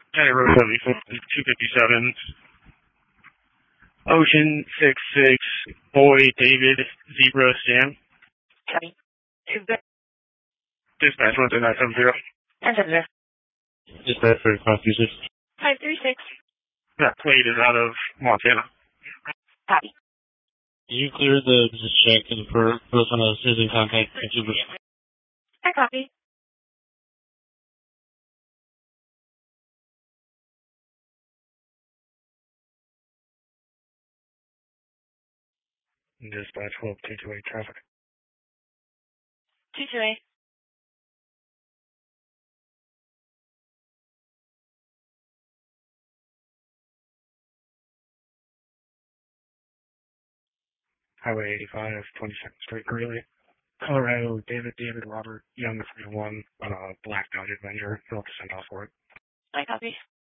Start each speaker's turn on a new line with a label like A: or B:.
A: Gyro 257. Ocean 66. Boy David Zebra Sam.
B: Copy.
A: Dispatch 13970.
B: 1070.
C: Dispatch 3536.
B: 536.
A: That plate is out of Montana.
B: Copy.
C: You cleared the check and for both on a citizen contact consumers.
B: I copy.
A: Dispatch 12228 traffic.
B: 228.
A: Highway 85, 22nd Street, Greeley. Colorado, David Robert, Young 301 on a blacked out Avenger. You'll have to send off for it.
B: I copy.